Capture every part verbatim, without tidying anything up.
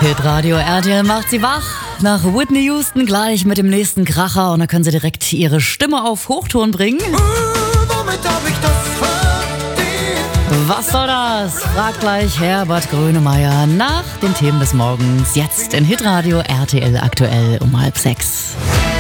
Hitradio R T L macht sie wach. Nach Whitney Houston gleich mit dem nächsten Kracher und da können sie direkt ihre Stimme auf Hochton bringen. Uh, womit hab ich das verdient? Was soll das? Fragt gleich Herbert Grönemeyer nach den Themen des Morgens. Jetzt in Hitradio R T L aktuell um halb sechs.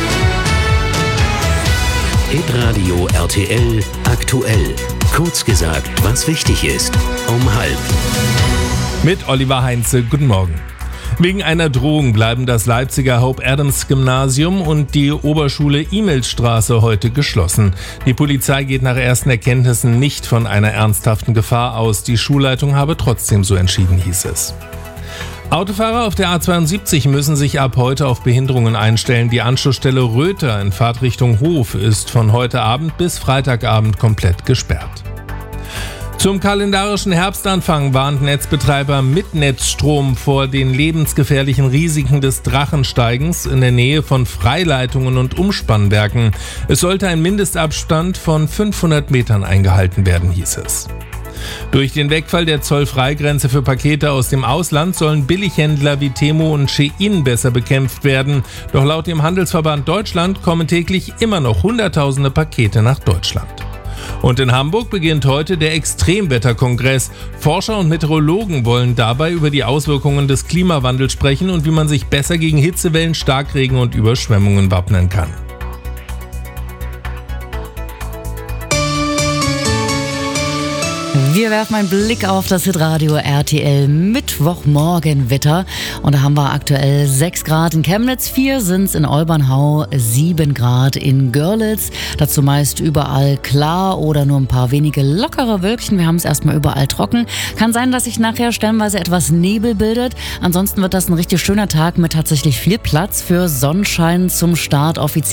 Hitradio R T L aktuell. Kurz gesagt, was wichtig ist. Um halb. Mit Oliver Heinze, guten Morgen. Wegen einer Drohung bleiben das Leipziger Hope Adams Gymnasium und die Oberschule Imelstraße heute geschlossen. Die Polizei geht nach ersten Erkenntnissen nicht von einer ernsthaften Gefahr aus. Die Schulleitung habe trotzdem so entschieden, hieß es. Autofahrer auf der A zweiundsiebzig müssen sich ab heute auf Behinderungen einstellen. Die Anschlussstelle Röther in Fahrtrichtung Hof ist von heute Abend bis Freitagabend komplett gesperrt. Zum kalendarischen Herbstanfang warnt Netzbetreiber mit Netzstrom vor den lebensgefährlichen Risiken des Drachensteigens in der Nähe von Freileitungen und Umspannwerken. Es sollte ein Mindestabstand von fünfhundert Metern eingehalten werden, hieß es. Durch den Wegfall der Zollfreigrenze für Pakete aus dem Ausland sollen Billighändler wie Temu und Shein besser bekämpft werden. Doch laut dem Handelsverband Deutschland kommen täglich immer noch Hunderttausende Pakete nach Deutschland. Und in Hamburg beginnt heute der Extremwetterkongress. Forscher und Meteorologen wollen dabei über die Auswirkungen des Klimawandels sprechen und wie man sich besser gegen Hitzewellen, Starkregen und Überschwemmungen wappnen kann. Wir werfen einen Blick auf das Hitradio R T L Mittwochmorgenwetter. Und da haben wir aktuell sechs Grad in Chemnitz, vier sind es in Olbernhau, sieben Grad in Görlitz. Dazu meist überall klar oder nur ein paar wenige lockere Wölkchen. Wir haben es erstmal überall trocken. Kann sein, dass sich nachher stellenweise etwas Nebel bildet. Ansonsten wird das ein richtig schöner Tag mit tatsächlich viel Platz für Sonnenschein zum Start offiziell.